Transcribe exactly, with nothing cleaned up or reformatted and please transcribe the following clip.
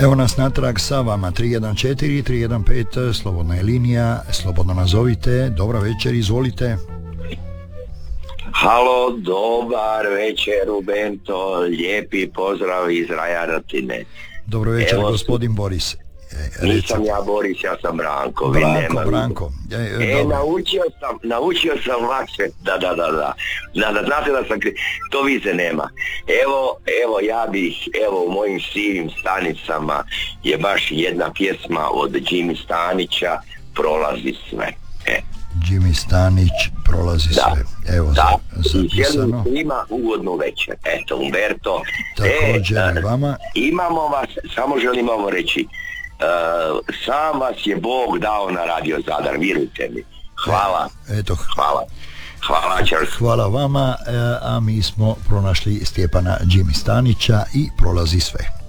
Evo nas natrag sa vama, tri jedan četiri tri jedan pet, slobodna je linija, slobodno nazovite, dobra večer, izvolite. Halo, dobar večer, Bento, lijepi pozdrav iz Rajaratine. Dobro večer, Evo, gospodin Boris. E, nisam ja Boris, ja sam Branko. Branko, Branko. E, e, e naučio sam, naučio sam vaše, da, da, da, da, da, da znate da sam, to vize nema. Evo, evo, ja bih, evo, u mojim sivim stanicama je baš jedna pjesma od Jimmy Stanića, Prolazi sve. E. Jimmy Stanić, Prolazi da, sve. Evo, da, za, zapisano. I ima ugodnu večer. Eto, Umberto. Također e, i vama. Imamo vas, samo želim ovo reći. Uh, sam vas je Bog dao na Radio Zadar, vjerujte mi. Hvala. E, eto, hvala. Hvala, čas. Hvala vama, a mi smo pronašli Stjepana Jimmy Stanića i Prolazi sve.